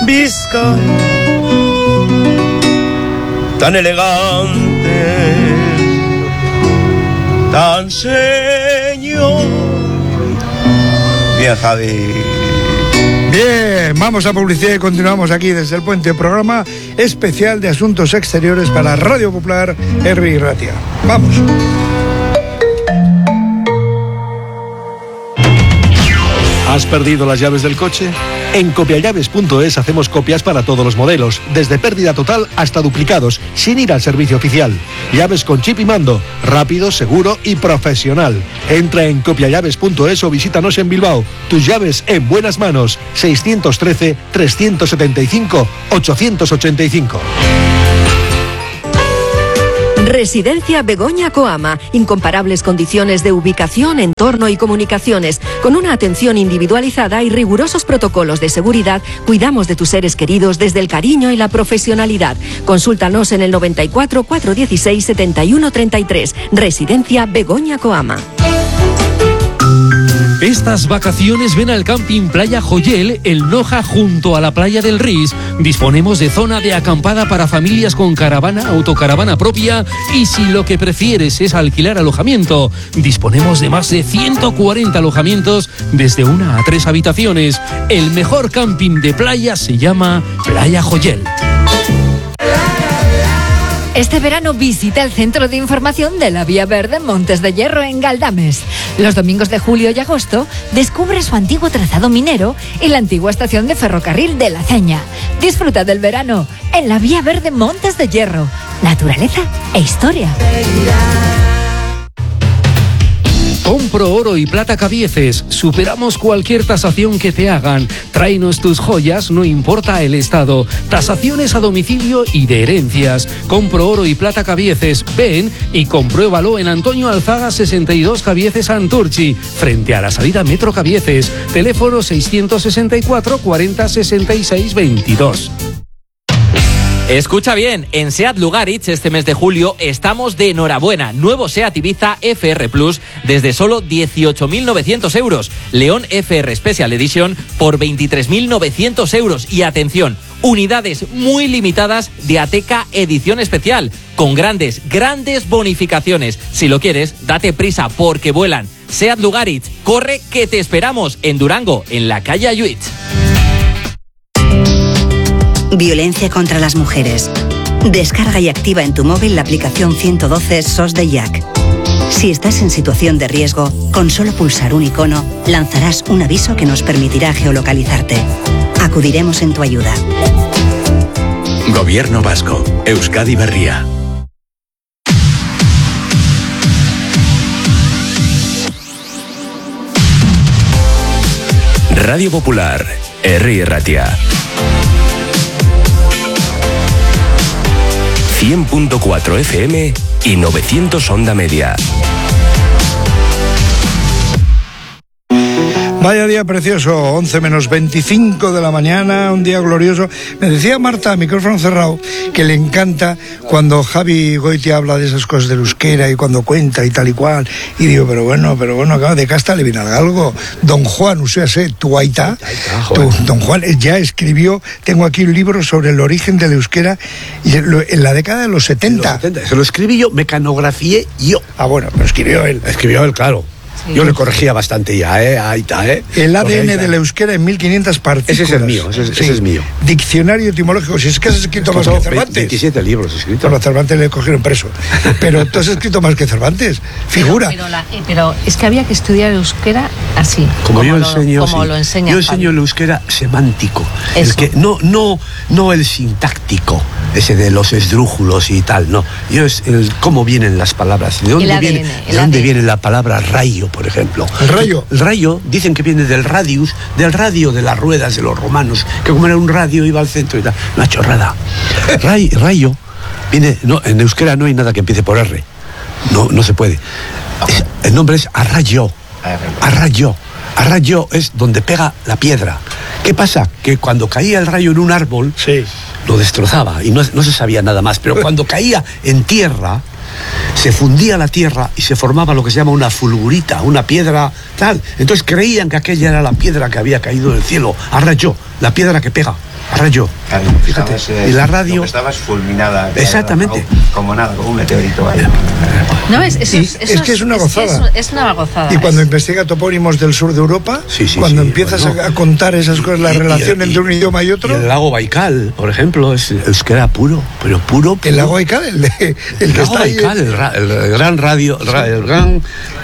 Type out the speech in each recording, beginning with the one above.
Vizcaya, tan elegante, tan señor. Bien, Javi. Bien, vamos a publicidad y continuamos aquí desde el Puente, programa especial de Asuntos Exteriores para Radio Popular, Herri y Ratia. Vamos. ¿Has perdido las llaves del coche? En copiallaves.es hacemos copias para todos los modelos, desde pérdida total hasta duplicados, sin ir al servicio oficial. Llaves con chip y mando, rápido, seguro y profesional. Entra en copiallaves.es o visítanos en Bilbao. Tus llaves en buenas manos. 613-375-885. Residencia Begoña Coama. Incomparables condiciones de ubicación, entorno y comunicaciones. Con una atención individualizada y rigurosos protocolos de seguridad, cuidamos de tus seres queridos desde el cariño y la profesionalidad. Consúltanos en el 94 416 71 33. Residencia Begoña Coama. Estas vacaciones ven al Camping Playa Joyel, el Noja, junto a la playa del Ris. Disponemos de zona de acampada para familias con caravana, autocaravana propia, y si lo que prefieres es alquilar alojamiento, disponemos de más de 140 alojamientos desde 1 a 3 habitaciones. El mejor camping de playa se llama Playa Joyel. Este verano visita el Centro de Información de la Vía Verde Montes de Hierro en Galdames. Los domingos de julio y agosto descubre su antiguo trazado minero y la antigua estación de ferrocarril de La Ceña. Disfruta del verano en la Vía Verde Montes de Hierro. Naturaleza e historia. Compro Oro y Plata Cabieces. Superamos cualquier tasación que te hagan. Tráenos tus joyas, no importa el estado. Tasaciones a domicilio y de herencias. Compro Oro y Plata Cabieces. Ven y compruébalo en Antonio Alzaga 62 Cabieces Santurchi, frente a la salida Metro Cabieces. Teléfono 664 40 66 22. Escucha bien, en SEAT Lugaritz este mes de julio estamos de enhorabuena. Nuevo SEAT Ibiza FR Plus desde solo 18.900 euros. León FR Special Edition por 23.900 euros. Y atención, unidades muy limitadas de Ateca Edición Especial, con grandes bonificaciones. Si lo quieres, date prisa porque vuelan. SEAT Lugaritz, corre que te esperamos en Durango, en la calle Ayuit. Violencia contra las mujeres. Descarga y activa en tu móvil la aplicación 112 SOS de Jack. Si estás en situación de riesgo, con solo pulsar un icono, lanzarás un aviso que nos permitirá geolocalizarte. Acudiremos en tu ayuda. Gobierno Vasco. Euskadi Berria. Radio Popular. Herri y Ratia. 100.4 FM y 900 onda media. Vaya día precioso, 11 menos 25 de la mañana, un día glorioso. Me decía Marta, micrófono cerrado, que le encanta cuando Javi Goitia habla de esas cosas del euskera y cuando cuenta y tal y cual. Y digo, pero bueno, acaba de casta le viene algo. Don Juan, o sea, tu aita, don Juan ya escribió, tengo aquí un libro sobre el origen del euskera en la década de los 70. Se lo escribí yo, mecanografié yo. Ah, bueno, pero escribió él. Escribió él, claro. Sí. Yo le corregía bastante ya, ahí está, El ADN del euskera en 1500 partículas. Ese es el mío, ese es mío. Diccionario etimológico, si es que has escrito más que Cervantes. 27 libros escritos. Pero a Cervantes le cogieron preso. Pero tú has escrito más que Cervantes, figura. Pero es que había que estudiar euskera así. Como yo enseño, como lo enseña yo enseño el euskera semántico. El que, no el sintáctico, ese de los esdrújulos y tal, no. Yo es el cómo vienen las palabras. ¿De dónde viene la palabra rayo, por ejemplo? ¿El rayo? El rayo, dicen que viene del radius, del radio de las ruedas de los romanos, que como era un radio iba al centro y tal. Una chorrada. Rayo viene, no, en euskera no hay nada que empiece por R. No se puede. El nombre es arrayo. Arrayo es donde pega la piedra. ¿Qué pasa? Que cuando caía el rayo en un árbol, sí, lo destrozaba y no se sabía nada más. Pero cuando caía en tierra, se fundía la tierra y se formaba lo que se llama una fulgurita, una piedra tal. Entonces creían que aquella era la piedra que había caído del cielo. Arrayo. la piedra que pega, a rayo. Claro, Fíjate, estabas, y la radio... lo estabas fulminada. Exactamente. Como nada, como un meteorito. No, es que es una gozada. Es una gozada. Y cuando investiga topónimos del sur de Europa, cuando empiezas a contar esas cosas, la relación entre un idioma y otro... Y el lago Baikal, por ejemplo, es euskera puro, pero puro. El lago Baikal, el que lago está ahí... Baikal, el gran radio, el gran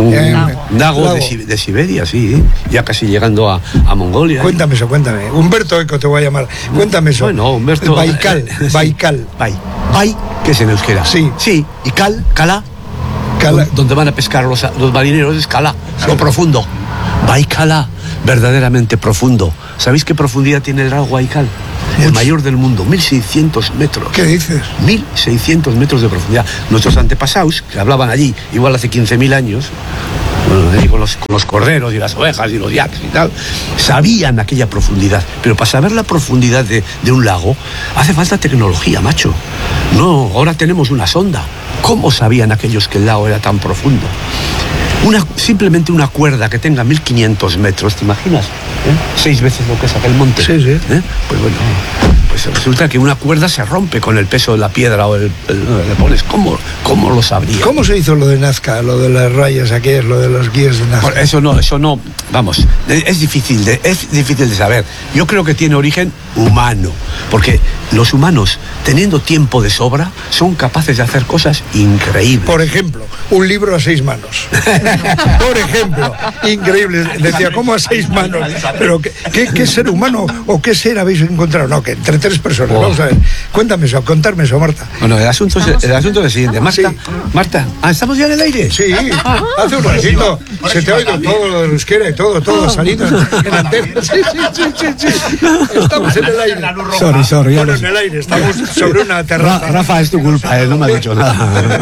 lago de Siberia, sí, ya casi llegando a Mongolia. Cuéntame eso, cuéntame. Humberto Eco te voy a llamar. Cuéntame eso. Bueno, Humberto... Baikal, Baikal. Bai, que es en euskera. Sí. Sí, y Cala, donde van a pescar los marineros, es Cala, lo profundo. Baikala, verdaderamente profundo. ¿Sabéis qué profundidad tiene el lago Baikal? El mayor del mundo, 1.600 metros. ¿Qué dices? 1.600 metros de profundidad. Nuestros antepasados, que hablaban allí, igual hace 15.000 años, bueno, con los corderos y las ovejas y los yaks y tal, sabían aquella profundidad. Pero para saber la profundidad de un lago, hace falta tecnología, macho. No, ahora tenemos una sonda. ¿Cómo sabían aquellos que el lago era tan profundo? Simplemente una cuerda que tenga 1.500 metros, ¿te imaginas? 6 veces lo que es aquel monte. Sí. Pues bueno, pues resulta que una cuerda se rompe con el peso de la piedra o le pones. ¿Cómo lo sabría? ¿Cómo se hizo lo de Nazca, lo de las rayas aquellas, lo de los guías de Nazca? Eso no, vamos, es difícil de saber. Yo creo que tiene origen humano, porque los humanos, teniendo tiempo de sobra, son capaces de hacer cosas increíbles. Por ejemplo, un libro a 6 manos. Por ejemplo, increíble. Decía, ¿cómo a 6 manos? Pero ¿qué ser humano o qué ser habéis encontrado? No, que entre 3 personas. Vamos a ver. Cuéntame eso, contarme eso, Marta. Bueno, el asunto es el siguiente. Marta, ¿estamos ya en el aire? Sí, hace un ratito. Se te ha oído todo lo de euskera y todo salido en antena. Sí. Estamos en el aire. Sorry. Bueno, en el aire, estamos sobre una terraza. Rafa, es tu culpa, no me ha dicho nada.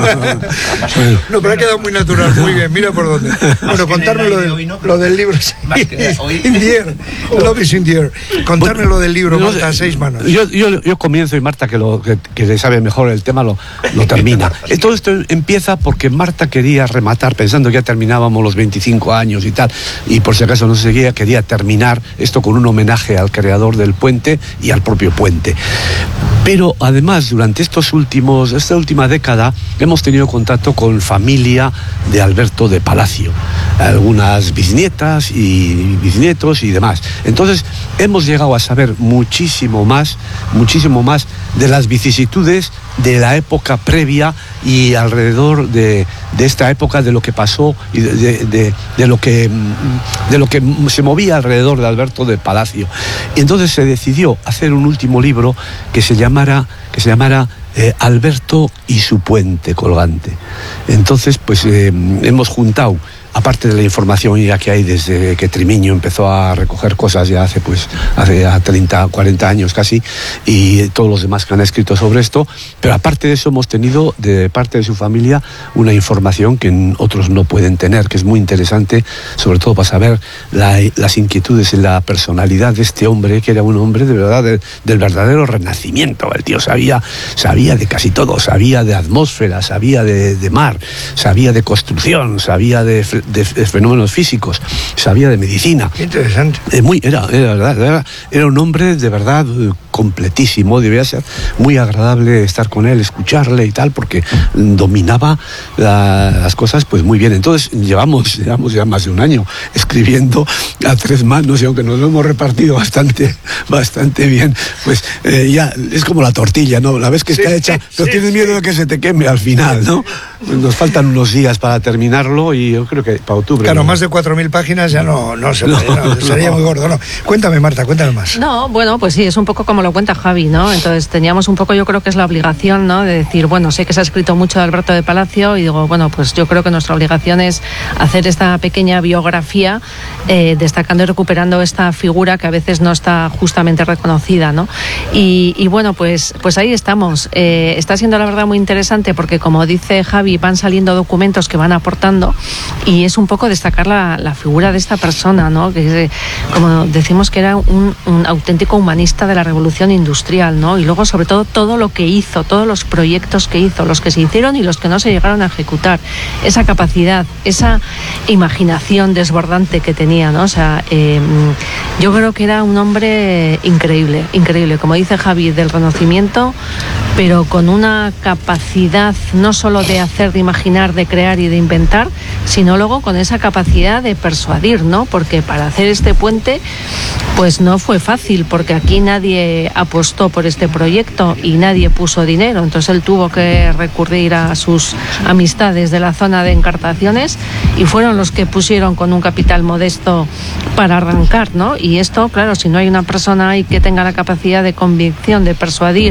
No, pero ha quedado muy natural, muy bien, mira por dónde. Bueno, contarme lo del libro. In the air, love is in the air. Contarme lo del libro, Marta, a 6 manos. Yo comienzo y Marta, que le sabe mejor el tema, lo termina. Todo esto empieza porque Marta quería rematar, pensando que ya terminábamos los 25 años y tal, y por si acaso no se seguía, quería terminar esto con un homenaje al creador del puente y al propio puente. Pero además, durante esta última década, hemos tenido contacto con familia de Alberto de Palacio, algunas bisnietas y bisnietos y demás. Entonces, hemos llegado a saber muchísimo más de las vicisitudes de la época previa y alrededor de esta época, de lo que pasó y de lo que se movía alrededor de Alberto de Palacio. Y entonces se decidió hacer un último libro que se llamara Alberto y su puente colgante. Entonces, pues hemos juntado, aparte de la información ya que hay desde que Trimiño empezó a recoger cosas ya hace ya 30, 40 años casi, y todos los demás que han escrito sobre esto, pero aparte de eso hemos tenido de parte de su familia una información que otros no pueden tener, que es muy interesante, sobre todo para saber las inquietudes y la personalidad de este hombre, que era un hombre de verdad del verdadero renacimiento. El tío sabía de casi todo, sabía de atmósfera, sabía de mar, sabía de construcción, sabía de fenómenos físicos, sabía de medicina. Qué interesante. Era un hombre de verdad completísimo, debía ser muy agradable estar con él, escucharle y tal, porque dominaba las cosas pues muy bien. Entonces llevamos ya más de un año escribiendo a 3 manos, y aunque nos lo hemos repartido bastante bien, pues ya es como la tortilla, ¿no? La vez que está hecha, pero tienes miedo de que se te queme al final, ¿no? Nos faltan unos días para terminarlo y yo creo que para octubre. Claro, más de 4.000 páginas ya no se puede, sería muy gordo, ¿no? Cuéntame, Marta, cuéntame más. No, bueno, pues sí, es un poco como lo cuenta Javi, ¿no? Entonces teníamos un poco, yo creo que es la obligación, ¿no? De decir, bueno, sé que se ha escrito mucho de Alberto de Palacio y digo, bueno, pues yo creo que nuestra obligación es hacer esta pequeña biografía, destacando y recuperando esta figura que a veces no está justamente reconocida, ¿no? Y bueno, pues ahí estamos. Está siendo la verdad muy interesante porque, como dice Javi, van saliendo documentos que van aportando, y es un poco destacar la figura de esta persona, ¿no? Que como decimos que era un auténtico humanista de la revolución industrial, ¿no? Y luego sobre todo lo que hizo, todos los proyectos que hizo, los que se hicieron y los que no se llegaron a ejecutar, esa capacidad, esa imaginación desbordante que tenía, ¿no? O sea, yo creo que era un hombre increíble, como dice Javi, del Renacimiento, pero con una capacidad no solo de hacer, de imaginar, de crear y de inventar, sino luego con esa capacidad de persuadir, ¿no? Porque para hacer este puente, pues no fue fácil, porque aquí nadie apostó por este proyecto y nadie puso dinero, entonces él tuvo que recurrir a sus amistades de la zona de Encartaciones y fueron los que pusieron con un capital modesto para arrancar, ¿no? Y esto, claro, si no hay una persona ahí que tenga la capacidad de convicción, de persuadir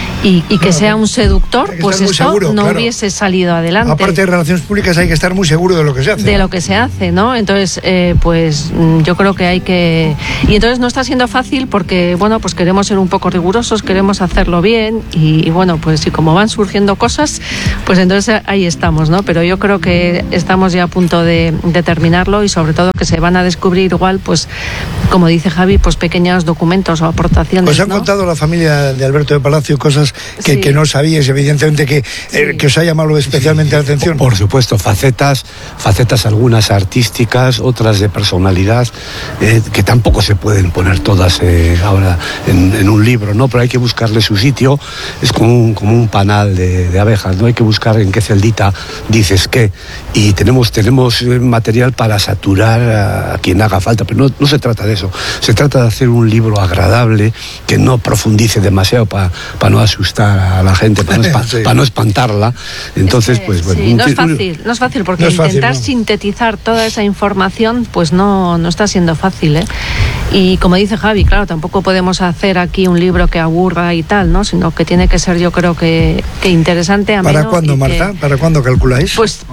y que sea un seductor, pues esto seguro, no hubiese salido adelante. Aparte de relaciones públicas hay que estar muy seguro de lo que se hace. De lo que se hace, ¿no? Entonces, pues yo creo que hay que... Y entonces no está siendo fácil porque, bueno, pues queremos ser un poco rigurosos, queremos hacerlo bien y bueno, pues y como van surgiendo cosas, pues entonces ahí estamos, ¿no? Pero yo creo que estamos ya a punto de terminarlo y sobre todo que se van a descubrir igual, pues, como dice Javi, pues pequeños documentos o aportaciones. Os han contado la familia de Alberto de Palacio cosas que no sabíais, evidentemente, que os ha llamado especialmente la atención. Por supuesto, facetas algunas artísticas, otras de personalidad, que tampoco se pueden poner todas ahora en un libro, ¿no? Pero hay que buscarle su sitio, es como un panal de abejas, ¿no? Hay que buscar en qué celdita dices qué, y tenemos material para saturar a quien haga falta, pero no se trata de eso, se trata de hacer un libro agradable, que no profundice demasiado para no asustar a la gente, para no espantarla. Entonces, pues bueno. Sí, no es fácil porque intentar sintetizar toda esa información, pues no está siendo fácil, ¿eh? Y como dice Javi, claro, tampoco podemos hacer aquí un libro que aburra y tal, ¿no? Sino que tiene que ser, yo creo que interesante, ameno. ¿Para cuándo, Marta? ¿Para cuándo calculáis? Pues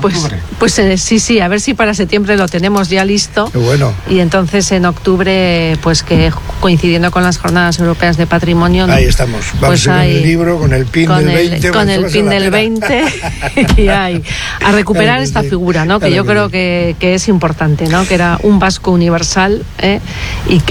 sí, a ver si para septiembre lo tenemos ya listo. Qué bueno. Y entonces en octubre, pues que coincidiendo con las Jornadas Europeas de Patrimonio. Ahí estamos. Vamos con el libro, con el pin del 20. Con el pin del 20 y a recuperar esta figura, ¿no? Que yo creo que es importante, ¿no? Que era un vasco universal, y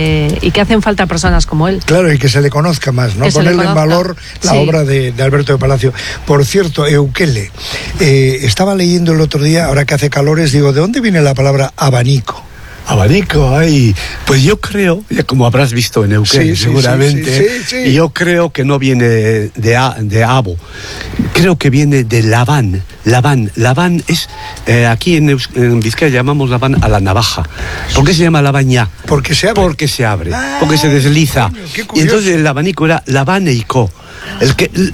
que hacen falta personas como él. Claro, y que se le conozca más, ¿no? Ponerle en valor la obra de Alberto de Palacio. Por cierto, Eukele, estaba leyendo el otro día, ahora que hace calores, digo, ¿de dónde viene la palabra abanico? Abanico, ay, pues yo creo, como habrás visto en Eukele, seguramente, y yo creo que no viene de abo, creo que viene de Labán. Labán es, aquí en Vizcaya llamamos Labán a la navaja. ¿Por qué se llama Labán ya? Porque se abre. Porque se abre, porque se desliza. Coño, y entonces el abanico era Labán Eiko.